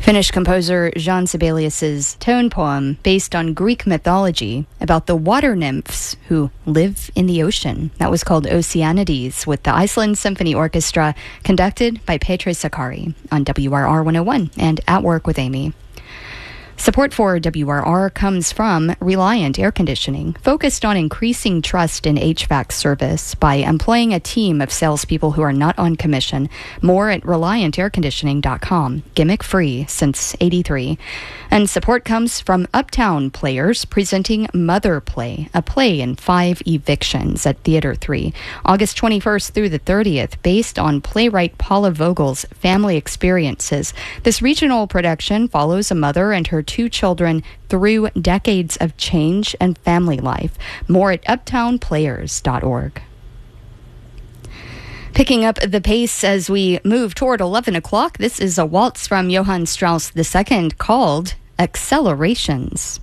Finnish composer Jean Sibelius's tone poem based on Greek mythology about the water nymphs who live in the ocean. That was called Oceanides with the Iceland Symphony Orchestra, conducted by Petri Sakari on WRR 101 and At Work with Amy. Support for WRR comes from Reliant Air Conditioning, focused on increasing trust in HVAC service by employing a team of salespeople who are not on commission. More at ReliantAirConditioning.com. Gimmick free since '83. And support comes from Uptown Players, presenting Mother Play, a play in 5 evictions at Theater 3, August 21st through the 30th, based on playwright Paula Vogel's family experiences. This regional production follows a mother and her 2 children through decades of change and family life. More at uptownplayers.org. Picking up the pace as we move toward 11 o'clock, this is a waltz from Johann Strauss II called Accelerations.